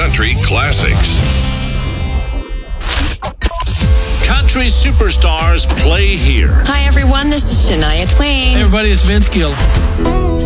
country classics. Country superstars play here. Hi, everyone. This is Shania Twain. Hey, everybody, it's Vince Gill.